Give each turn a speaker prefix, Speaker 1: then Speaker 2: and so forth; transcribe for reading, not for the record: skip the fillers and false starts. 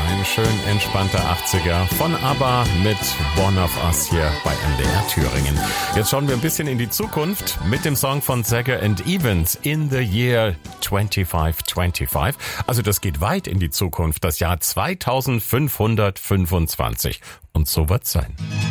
Speaker 1: Ein schön entspannter 80er von ABBA mit One of Us hier bei MDR Thüringen. Jetzt schauen wir ein bisschen in die Zukunft mit dem Song von Sager and Evans, In the Year 2525. Also das geht weit in die Zukunft, das Jahr 2525. Und so wird's sein.